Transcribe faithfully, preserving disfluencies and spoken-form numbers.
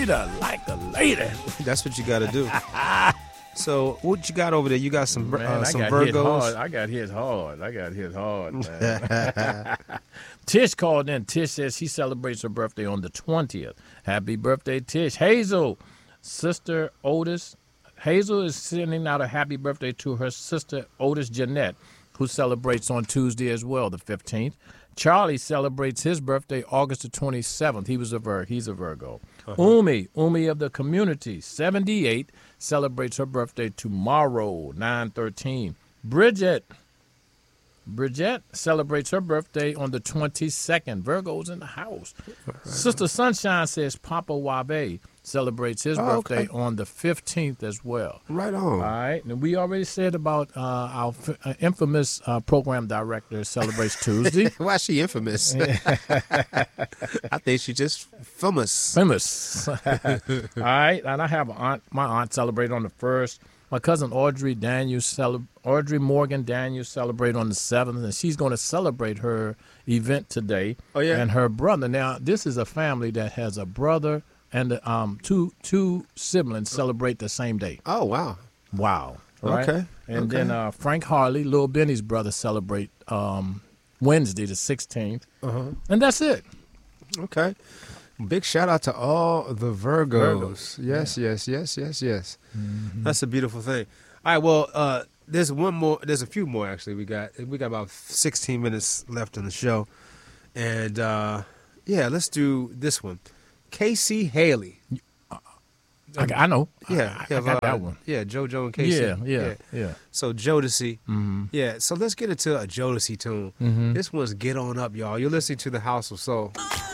treat her like a lady. That's what you got to do. So what you got over there? You got some Man, uh, I some got Virgos. hit hard. I got hit hard. I got hit hard, man. Tish called in. Tish says she celebrates her birthday on the twentieth. Happy birthday, Tish. Hazel, sister Otis. Hazel is sending out a happy birthday to her sister Otis Jeanette, who celebrates on Tuesday as well, the fifteenth. Charlie celebrates his birthday August the twenty-seventh. He was a Vir- He's a Virgo. Uh-huh. Umi, Umi of the community, seventy-eight, celebrates her birthday tomorrow, nine thirteen. Bridget, Bridget celebrates her birthday on the twenty-second. Virgo's in the house. Right. Sister Sunshine says Papa Wabe celebrates his oh, birthday okay. on the fifteenth as well. Right on. All right. And we already said about uh, our f- uh, infamous uh, program director celebrates Tuesday. Why is she infamous? I think she just famous. Famous. All right. And I have an aunt, my aunt celebrate on the first. My cousin Audrey Daniels, cele- Audrey Morgan Daniels celebrate on the seventh, and she's going to celebrate her event today. Oh, yeah? And her brother. Now, this is a family that has a brother and um, two two siblings celebrate the same day. Oh, wow. Wow. Right? Okay. And okay. then uh, Frank Harley, Lil Benny's brother, celebrate um, Wednesday the sixteenth. Uh-huh. And that's it. Okay. Big shout out to all the Virgos. Virgos. Yes, yeah. yes, yes, yes, yes. Mm-hmm. That's a beautiful thing. All right, well, uh, there's one more. There's a few more, actually. We got we got about sixteen minutes left on the show. And, uh, yeah, let's do this one. Casey Haley. I, I know. Yeah, I, I have, got uh, that one. Yeah, JoJo and Casey. Yeah, yeah, yeah. yeah. So Jodeci. Mm-hmm. Yeah, so let's get into a Jodeci tune. Mm-hmm. This one's Get On Up, y'all. You're listening to The House of Soul.